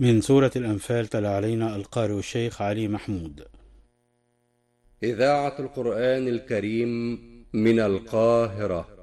من سورة الأنفال تلا علينا القارئ الشيخ علي محمود. إذاعة القرآن الكريم من القاهرة.